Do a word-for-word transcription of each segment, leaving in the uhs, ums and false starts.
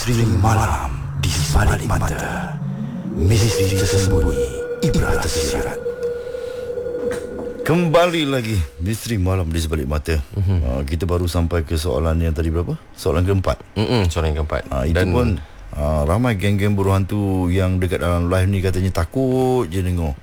Misteri malam di balik mata. Misteri tersembunyi, ibrat tersirat. Kembali lagi misteri malam di sebalik mata. Mm-hmm. Uh, kita baru sampai ke soalan yang tadi berapa? Soalan keempat. Mm-mm, soalan yang keempat. Uh, itu Dan pun uh, ramai geng-geng buruh hantu yang dekat dalam live ni katanya takut je dengar.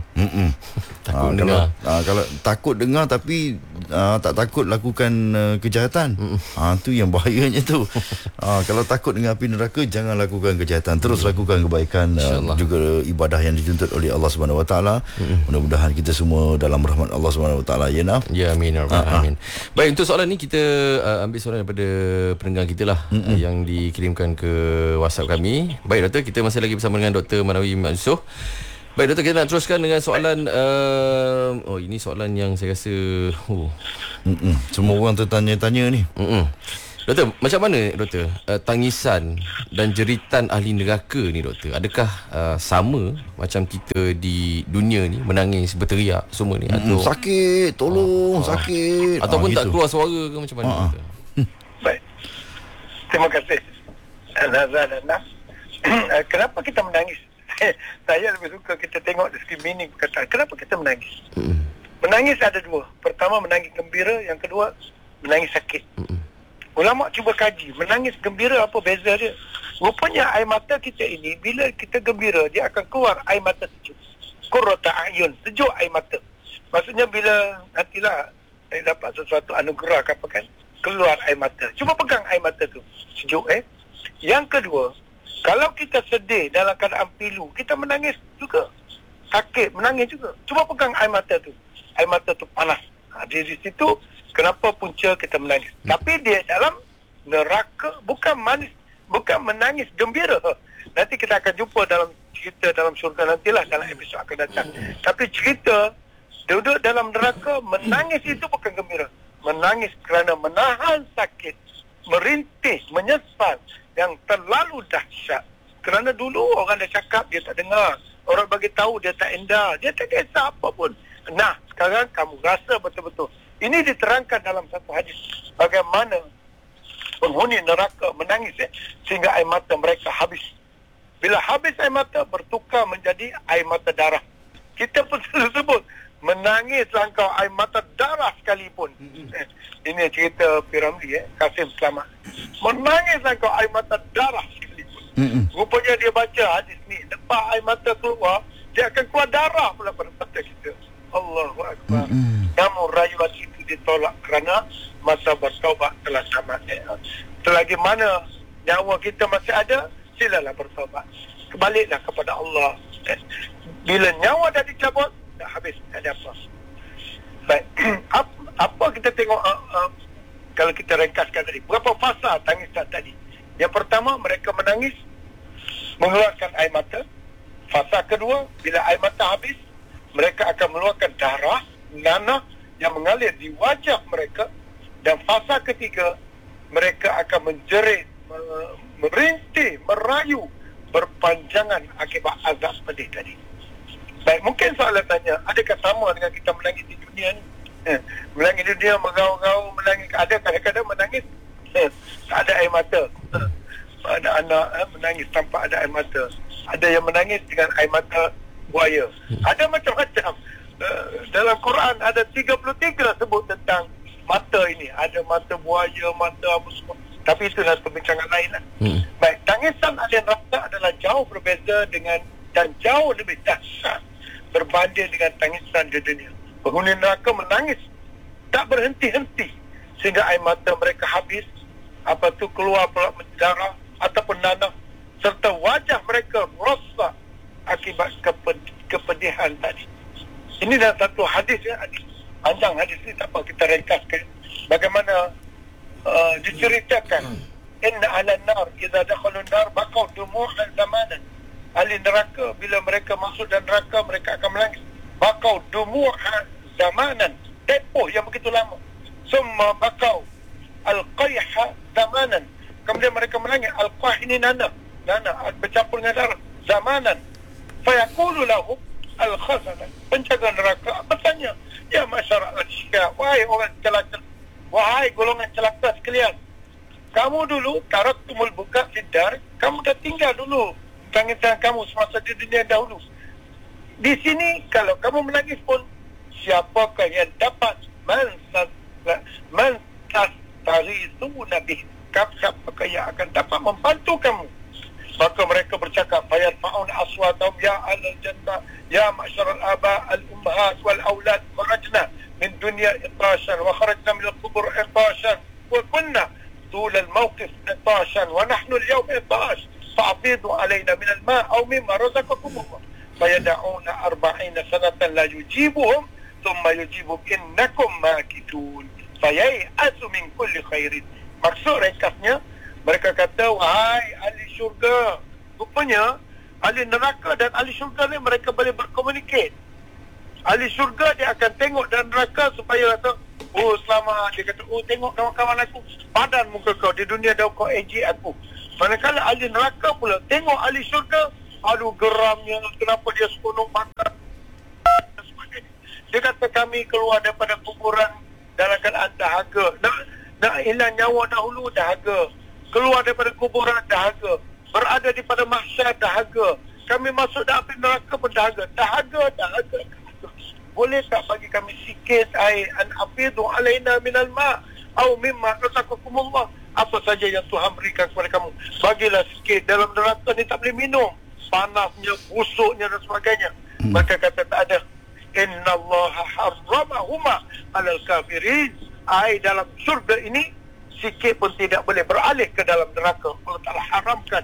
Takut uh, dengar. Kalau, uh, kalau takut dengar tapi uh, tak takut lakukan uh, kejahatan. Ah uh, tu yang bahayanya tu. uh, kalau takut dengan api neraka, jangan lakukan kejahatan. Terus mm. lakukan kebaikan, uh, juga ibadah yang dituntut oleh Allah Subhanahu Wa Taala. Mudah-mudahan kita semua dalam rahmat Allah Subhanahu Wa Taala. Ya nah. Ya amin ya rabbal alamin. Baik, untuk soalan ni kita uh, ambil soalan daripada pendengar kita lah, uh, yang dikirimkan ke WhatsApp kami. Baik doktor, kita masih lagi bersama dengan Doktor Manawi Mat Yusof. Baik doktor, kita nak teruskan dengan soalan uh, oh ini soalan yang saya rasa oh. Mm-mm. Semua orang tertanya-tanya ni. Mm-mm. Doktor, macam mana doktor uh, tangisan dan jeritan ahli neraka ni doktor? Adakah uh, sama macam kita di dunia ni menangis, berteriak semua ni, atau sakit, tolong, ah, sakit, ataupun ah, tak gitu. keluar suara ke macam mana? Ah, doktor? Baik. Terima kasih. Nazar dan Nas. Kenapa kita menangis? Saya lebih suka kita tengok dari segi meaning perkataan. Kenapa kita menangis? Mm. Menangis ada dua. Pertama, menangis gembira. Yang kedua, menangis sakit. Mm. Ulama cuba kaji, menangis gembira apa beza dia? Rupanya air mata kita ini, bila kita gembira, dia akan keluar air mata sejuk. Qurrata a'yun, sejuk air mata. Maksudnya bila nantilah saya dapat sesuatu anugerah ke apa kan, keluar air mata. Cuba pegang air mata tu, sejuk eh. Yang kedua, kalau kita sedih dalam keadaan pilu, kita menangis juga. Sakit, menangis juga. Cuba pegang air mata tu. Air mata tu panas. Ha, di situ, kenapa punca kita menangis. Hmm. Tapi dia dalam neraka, bukan manis, bukan menangis gembira. Nanti kita akan jumpa dalam cerita dalam syurga nantilah, dalam episod akan datang. Hmm. Tapi cerita, duduk dalam neraka, menangis itu bukan gembira. Menangis kerana menahan sakit, merintih, menyesal, yang terlalu dahsyat. Kerana dulu orang dah cakap, dia tak dengar. Orang bagi tahu, dia tak endar. Dia tak kisah apa pun. Nah, sekarang kamu rasa betul-betul. Ini diterangkan dalam satu hadis. Bagaimana penghuni neraka menangis eh, sehingga air mata mereka habis. Bila habis air mata, bertukar menjadi air mata darah. Kita pun selalu sebut, menangis langkau air mata darah sekalipun. Eh, ini cerita Piramli, eh, Kasim Selamat. Menangis langkau air mata darah sekalipun. Mm-mm. Rupanya dia baca hadis ni, lepas air mata keluar, dia akan keluar darah pula pada mata kita. Allahu Akbar. Mm-mm. Namun rayuan itu ditolak kerana masa bertaubat telah tamat. Eh. Selagi mana nyawa kita masih ada, silalah bertaubat. Kebaliklah kepada Allah. Eh. Bila nyawa dah dicabut, dah habis, tak ada apa. Baik. apa, apa kita tengok, uh, uh, kalau kita ringkaskan tadi, berapa fasa tangisan tadi? Yang pertama, mereka menangis, mengeluarkan air mata. Fasa kedua, bila air mata habis, mereka akan mengeluarkan darah, nanah yang mengalir di wajah mereka. Dan fasa ketiga, mereka akan menjerit, merintih, merayu, berpanjangan akibat azab pedih tadi. Baik, mungkin soalan tanya, adakah sama dengan kita menangis di dunia ni? Eh, menangis di dunia, mengaau-ngaau, menangis. Ada kadang-kadang menangis, eh, tak ada air mata. Eh, ada anak eh, menangis tanpa ada air mata. Ada yang menangis dengan air mata buaya. Ada macam-macam. Eh, dalam Quran ada tiga puluh tiga sebut tentang mata ini. Ada mata buaya, mata apa semua. Tapi itu adalah perbincangan lain lah. Hmm. Baik, tangisan ahli neraka adalah jauh berbeza dengan dan jauh lebih dahsyat berbanding dengan tangisan di dunia. Penghuni neraka menangis tak berhenti-henti sehingga air mata mereka habis, apa tu keluar pula darah ataupun nanah, serta wajah mereka rosak akibat keped- kepedihan tadi. Ini adalah satu hadis ya, hadis panjang hadis ini, tak apa kita ringkaskan. Bagaimana uh, diceritakan, inna ala nar idza dakhalu nar baqaw dumu'an zamanan. Ahli neraka bila mereka masuk dalam neraka, mereka akan menangis. Bakau dumu'an zamanan, tempoh yang begitu lama. Summa bakau al-qayha zamanan, kemudian mereka menangis. Al-qayh ini nanah, nanah bercampur dengan darah, zamanan. Fayaqulu lahum al-khazanah, penjaga neraka bertanya, ya masyarakat al-syia, wahai orang celaka, wahai golongan celaka sekalian, Kamu dulu taraktumul buka fiddar, kamu dah tinggal dulu tangisan kamu semasa di dunia dahulu. Di sini kalau kamu menangis pun, siapakah yang dapat mentastari itu nabi? Siapakah yang akan dapat membantu kamu? Maka mereka bercakap, fayarfa'un aswatahum ya ahlal jannah ya ma'syaral aba al ummahat wal aulad kharajna min dunya itashan wa kharajna min al qubur itashan wa kunna طول الموقف عطاشا ونحن اليوم عطاش فأفيضوا علينا من الماء أو مما رزقكم الله فيدعون أربعين سنة لا يجيبهم ثم يجيبهم إنكم ماكثون فييأس من كل خير. Maksud ringkasnya, mereka kata, wahai ahli syurga, rupanya ahli neraka dan ahli syurga ni mereka boleh berkomunikasi. Ahli syurga dia akan tengok dan neraka supaya kata, oh selamat, dia kata, oh tengok kawan-kawan aku, padan muka kau, di dunia dah kau ejek aku. Manakala ahli neraka pula tengok ahli syurga, aduh geramnya, kenapa dia seronok makan dan sebagainya. Dia kata, kami keluar daripada kuburan dalam keadaan dahaga, nak, nak hilang nyawa dahulu dahaga, keluar daripada kuburan dahaga, berada di pada mahsyar dahaga, kami masuk dalam api neraka pun dahaga, dahaga, dahaga. Boleh tak bagi kami sikit air, an afidu alaina minal ma' au mimma razaqakumullah, apa saja yang Tuhan berikan kepada kamu, bagilah sikit. Dalam neraka ni tak boleh minum, panasnya, busuknya dan sebagainya. hmm. Maka kata tak ada, innallaha harramahuma alal kafirin, air dalam surga ini sikit pun tidak boleh beralih ke dalam neraka. Allah Ta'ala haramkan.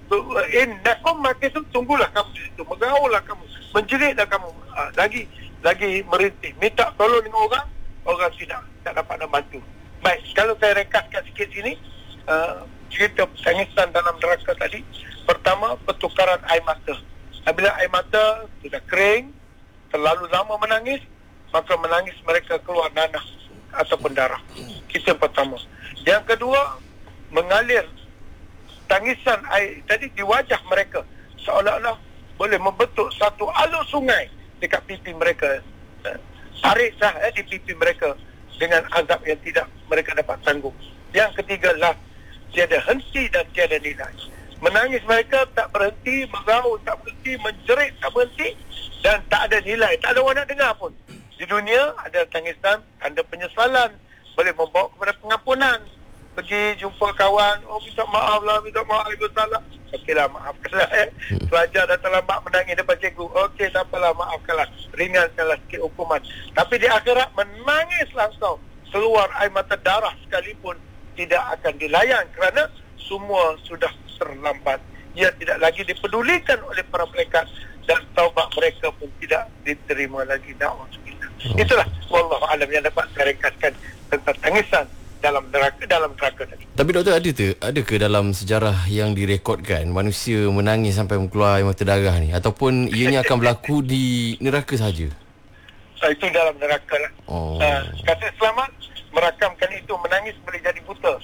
Innakum makithun, tunggulah kamu di situ, mengaullah kamu, menjeritlah kamu, ha, lagi lagi merintih, minta tolong dengan orang, orang tidak tak dapat nak bantu. Baik, kalau saya rekaskan sikit sini, uh, cerita tangisan dalam neraka tadi. Pertama, pertukaran air mata. Apabila air mata sudah kering, terlalu lama menangis, maka menangis mereka keluar nanah ataupun darah. Itu yang pertama. Yang kedua, mengalir tangisan air tadi di wajah mereka, seolah-olah boleh membentuk satu alur sungai dekat pipi mereka. Tarik sah eh, di pipi mereka dengan azab yang tidak mereka dapat tanggung. Yang ketiga lah, tiada henti dan tiada nilai. Menangis mereka tak berhenti, meraung tak berhenti, menjerit tak berhenti, dan tak ada nilai, tak ada orang nak dengar pun. Di dunia ada tangisan, tanda penyesalan, boleh membawa kepada pengampunan. Pergi jumpa kawan, oh minta maaf lah, minta maaf, ibu salah. Okeylah, maafkanlah eh. Pelajar dah terlambat menangis depan cikgu. Okey, tak apalah, maafkanlah. Ringankanlah sikit hukuman. Tapi di akhirat menangislah kau. Keluar air mata darah sekalipun tidak akan dilayan kerana semua sudah terlambat. Ia tidak lagi dipedulikan oleh para malaikat dan taubat mereka pun tidak diterima lagi. Na'udzubillah. Oh. Itulah wallahu alam yang dapat saya ringkaskan tentang tangisan dalam neraka dalam neraka tadi. Tapi doktor, ada tu ada ke dalam sejarah yang direkodkan manusia menangis sampai keluar air mata darah ni, ataupun ianya akan berlaku di neraka saja? So, itu dalam neraka lah. Oh. Uh, kata selamat merakamkan itu, menangis boleh jadi buta.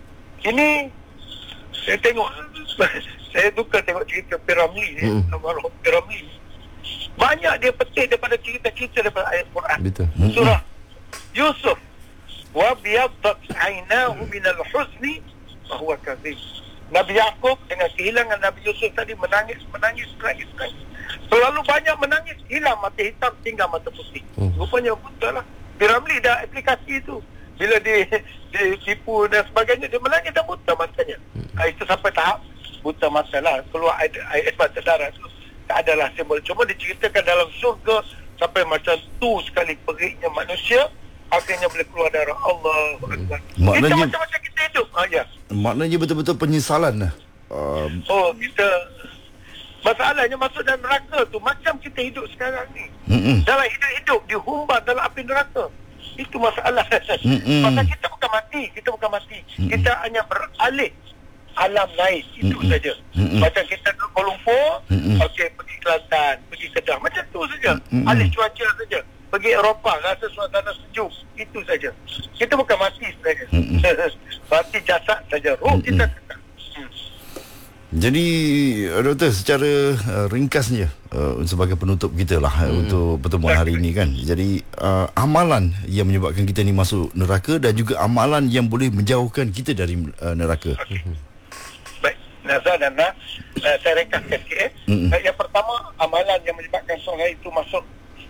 Ini saya tengok saya suka tengok cerita Piramli ni, mm. Almarhum Piramli. Banyak dia petik daripada cerita-cerita daripada ayat Quran. Betul. Surah Yusuf, wa biyaddat aynahu minal huzni wa huwa kadhib. Nabi Yaqub dengan kehilangan Nabi Yusuf tadi menangis, menangis, menangis, menangis. Terlalu banyak menangis, hilang mata hitam, tinggal mata putih. Hmm. Rupanya betul lah. Piramli dah aplikasi itu. Bila dia, dia tipu dan sebagainya, dia menangis dan buta matanya. Hmm. Ha, itu sampai tahap buta mata lah. Keluar air, air mata darah itu tak adalah simbol. Cuma diceritakan dalam surga sampai macam tu sekali periknya manusia, akhirnya boleh keluar darah. Allah Akbar. Hmm. Maknanya kita macam-macam kita hidup. Ha, ya. Maknanya betul-betul penyesalan lah. Uh, oh, kita masalahnya masuk dalam neraka tu macam kita hidup sekarang ni. Mm-mm. Dalam hidup-hidup dihumbar dalam api neraka. Itu masalah. Pasal kita bukan mati, kita bukan mati. Mm-mm. Kita hanya beralih alam lain, itu Mm-mm. saja. Mm-mm. Macam kita ke Kuala Lumpur, okey, pergi Kelantan, pergi Kedah, macam tu saja. Mm-mm. Alih cuaca saja. Pergi Eropah, rasa suasana sejuk, itu saja. Kita bukan mati sebenarnya. Mati jasad saja, roh kita kekal. Hmm. Jadi doktor, secara uh, ringkasnya uh, sebagai penutup kita lah hmm. untuk pertemuan hari ini kan. Jadi uh, amalan yang menyebabkan kita ni masuk neraka dan juga amalan yang boleh menjauhkan kita dari uh, neraka. Okay. Baik, Nazar dan Nah, uh, saya ringkaskan sikit. Hmm. Uh, yang pertama, amalan yang menyebabkan seorang itu masuk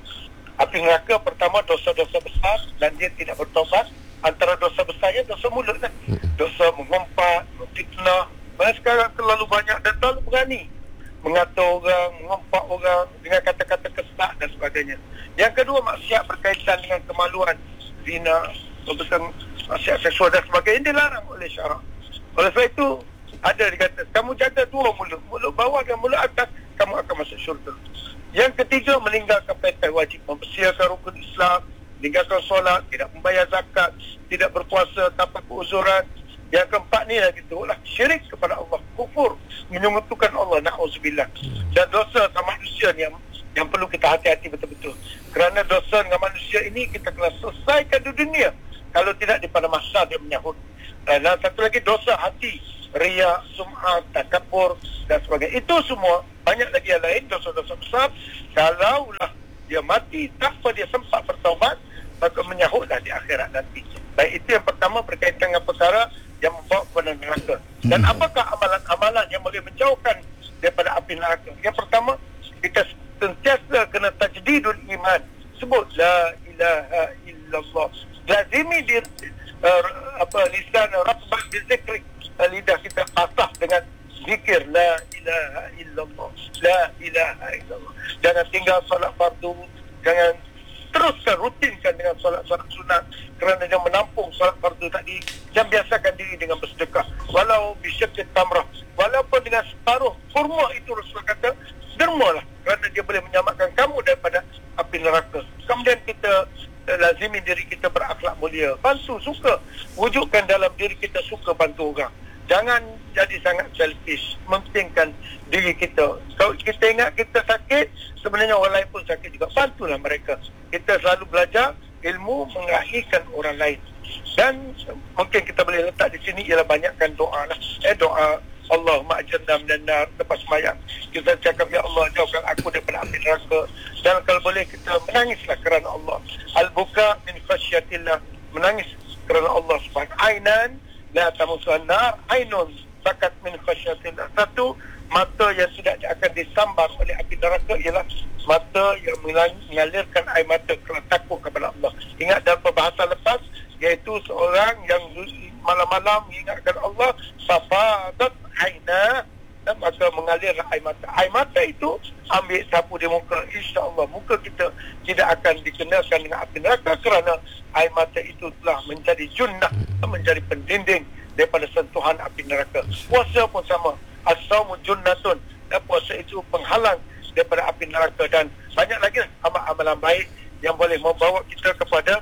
api neraka, pertama dosa-dosa besar dan dia tidak bertaubat. Antara dosa besarnya dosa mulut lah. Hmm. Dosa mengumpat, memfitnah. Malah sekarang terlalu banyak dan terlalu berani mengata orang, mengumpat orang dengan kata-kata kesak dan sebagainya. Yang kedua, maksiat berkaitan dengan kemaluan, zina, tentang maksiat seksual dan sebagainya dilarang oleh syarak. Oleh sebab itu ada dikata, kamu jaga dua mulut, mulut bawah dan mulut atas, kamu akan masuk syurga. Yang ketiga, meninggalkan perintah wajib, mempersiapkan rukun Islam, meninggalkan solat, tidak membayar zakat, tidak berpuasa tanpa keuzuran. Yang keempat ni lagi tu lah syirik kepada Allah, kufur, menyekutukan Allah, na'udzubillah. Dan dosa sama manusia ni yang, yang perlu kita hati-hati betul-betul. Kerana dosa dengan manusia ini kita kena selesaikan di dunia. Kalau tidak di pada masa dia menyahut. Dan satu lagi dosa hati, riya, sum'ah, takabur dan sebagainya. Itu semua banyak lagi yang lain, dosa-dosa besar. Kalaulah dia mati tanpa dia sempat bertaubat, maka menyahutlah di akhirat nanti. Baik, itu yang pertama berkaitan dengan perkara yang membawa kepada neraka. Dan apakah amalan-amalan yang boleh menjauhkan daripada api neraka? Yang pertama, kita sentiasa kena tajdidul iman. Sebut la ilaha illallah. Lazimi di uh, apa lisan rabbah bizikri, uh, lidah kita basah dengan zikir la ilaha illallah, la ilaha illallah. Jangan tinggal solat fardu, jangan teruskan rutinkan dengan solat-solat sunat, kerana dia menampung solat fardu tadi. Jangan biasakan diri dengan bersedekah walau bisyakit tamrah, walaupun dengan separuh kurma. Itu Rasulullah kata dermalah, kerana dia boleh menyelamatkan kamu daripada api neraka. Kemudian kita uh, lazimi diri kita berakhlak mulia, bantu, suka, wujudkan dalam diri kita suka bantu orang. Jangan jadi sangat selfish, mementingkan diri kita. Kalau kita ingat kita sakit, sebenarnya orang lain pun sakit juga, bantulah mereka. Kita selalu belajar ilmu mengakhirkan orang lain. Dan mungkin kita boleh letak di sini ialah banyakkan doa lah. Eh doa Allahumma ajirna minan nar, lepas sembahyang kita cakap, ya Allah jauhkan aku daripada api neraka. Dan kalau boleh kita menangislah kerana Allah. Al-buka min khasyatillah, menangis kerana Allah subhanahu. Ainan la tamusuhan nar, ainun sakat min khasyatillah. Satu mata yang tidak akan disambar oleh api neraka ialah mata yang mengalirkan air mata kerana takut kepada Allah. Ingat dalam perbahasan lepas, iaitu seorang yang malam-malam mengingatkan Allah, safadat aina, dan maka mengalirlah air mata. Air mata itu ambil sapu di muka, insya-Allah muka kita tidak akan dikenakan dengan api neraka, kerana air mata itu telah menjadi junnah, menjadi pendinding daripada sentuhan api neraka. Puasa pun sama, as-saumu junnatun, dan puasa itu penghalang daripada api neraka. Dan banyak lagi amal-amalan baik yang boleh membawa kita kepada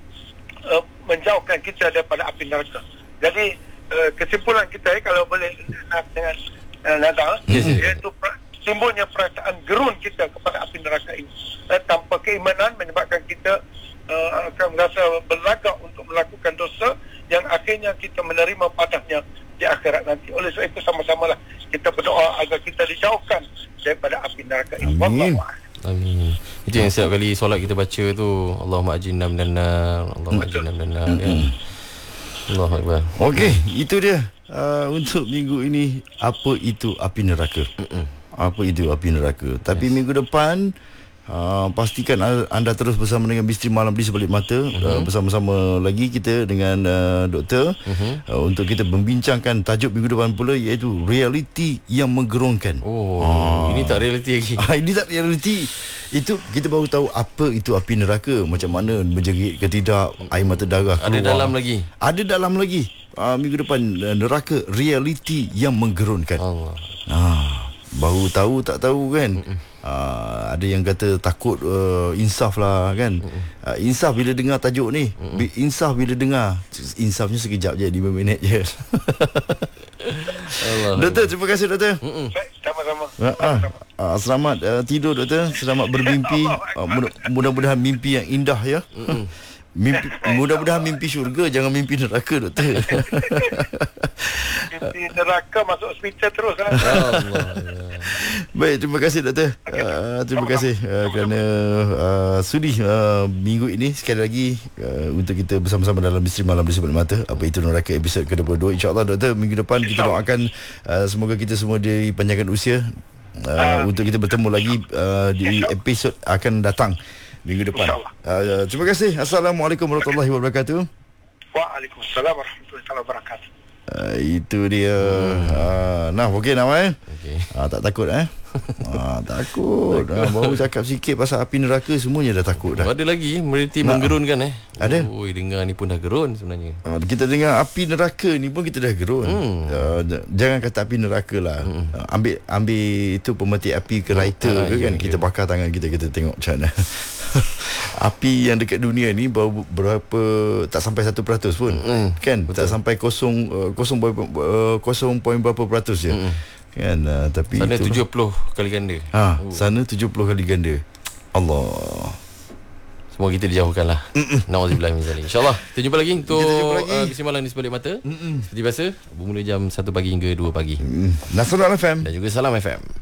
uh, menjauhkan kita daripada api neraka. Jadi uh, kesimpulan kita eh, kalau boleh nak dengan uh, Nazar, yes, iaitu pra, timbulnya perasaan gerun kita kepada api neraka ini. Uh, tanpa keimanan menyebabkan kita uh, akan merasa berlagak untuk melakukan dosa yang akhirnya kita menerima padanya di akhirat nanti. Oleh sebab itu sama-samalah kita berdoa agar kita dijauhkan daripada api neraka ini. Amin. Amin. Itu yang setiap kali solat kita baca tu, Allahumma ajinna minan nar, Allahumma ajinna minan nar. Ya. Allahu akbar. Okey, itu dia uh, untuk minggu ini, apa itu api neraka. Mm-mm. Apa itu api neraka. Tapi yes, minggu depan Uh, pastikan anda terus bersama dengan Misteri Malam di Sebalik Mata. uh-huh. uh, Bersama-sama lagi kita dengan uh, doktor, uh-huh. uh, untuk kita membincangkan tajuk minggu depan pula, iaitu realiti yang menggerunkan. Oh, uh, ini tak realiti lagi. uh, Ini tak realiti. Itu kita baru tahu apa itu api neraka, macam mana menjerit ke tidak, air mata darah keluar. Ada dalam lagi. Ada dalam lagi uh, minggu depan, uh, neraka realiti yang menggerunkan. Allah. Ah, baru tahu tak tahu kan. Uh, ada yang kata takut uh, insaf lah kan. uh, Insaf bila dengar tajuk ni. Insaf bila dengar, insafnya sekejap je, lima minit je. Allah. Doktor, terima kasih doktor. Sama-sama. uh, uh, uh, Selamat uh, tidur doktor. Selamat bermimpi. uh, mudah- Mudah-mudahan mimpi yang indah ya. Mimpi, mudah-mudahan mimpi syurga, jangan mimpi neraka, doktor. Mimpi neraka masuk hospital terus lah. Baik, terima kasih doktor. Uh, terima kasih uh, kerana uh, sudi uh, minggu ini sekali lagi uh, untuk kita bersama-sama dalam Misteri Malam di Sebelah Mata. Apa itu neraka episod ke dua puluh dua. InsyaAllah doktor, minggu depan kita doakan uh, semoga kita semua dipanjangkan usia uh, uh, untuk kita bertemu lagi uh, di episod akan datang minggu depan. Uh, terima kasih. Assalamualaikum warahmatullahi wabarakatuh. Waalaikumsalam warahmatullahi wabarakatuh. Uh, itu dia. Hmm. Uh, nah, okey nak eh? Okey. Uh, tak takut eh? Ah, takut. Ah, baru cakap sikit pasal api neraka, semuanya dah takut dah. Ada lagi mereti nah, menggerunkan eh. Ada. Oi, dengar ni pun dah gerun sebenarnya. Ah, kita dengar api neraka ni pun kita dah gerun. Hmm. Ah, jangan kata api neraka lah. Hmm. Ah, ambil ambil itu pemetik api ke lighter hmm. ke kan, ya, kita ya. bakar tangan kita, kita tengok macam mana. Api yang dekat dunia ni baru berapa, tak sampai satu peratus pun. Hmm. Kan? Betul. Tak sampai kosong kosong kosong poin berapa peratus je. Hmm. Kan, uh, tapi sana itu tujuh puluh kali ganda. Ha, oh. Sana tujuh puluh kali ganda. Allah. Semoga kita dijauhkanlah. Nauzubillah min zalik. Insya-Allah kita jumpa lagi untuk uh, kesimpulan di Sebalik Mata. Mm-mm. Seperti biasa bermula jam satu pagi hingga dua pagi. Mm. Nasrul F M dan juga Salam F M.